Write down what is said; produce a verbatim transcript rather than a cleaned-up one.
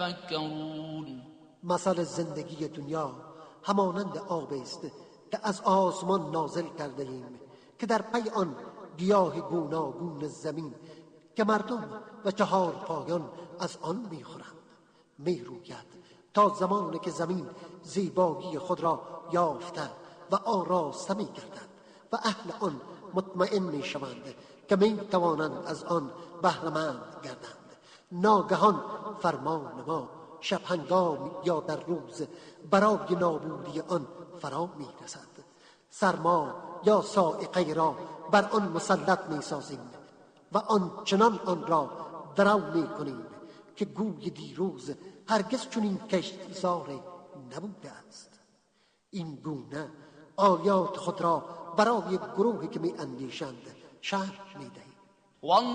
تفکرون. مثل زندگی دنیا همانند آب است که از آسمان نازل کرده ایم که در پی آن گیاه گوناگون زمین که مردم و چهار پایان از آن میخورند میروید تا زمانی که زمین زیبایی خود را یافته و آراسته میگردد و اهل آن مطمئن میشوند که میتوانند از آن بهره‌مند گردند. ناگهان فرمان ما شب هنگام یا در روز برای نابودی آن فرا میرسد. سرما یا صاعقه را بر آن مسلط میسازیم و آن چنان آن را درو میکنیم که گوی دیروز هرگز چنین کشتزار نبوده است. این گونه آیات خود را برای گروهی که می اندیشند شرح میدهیم.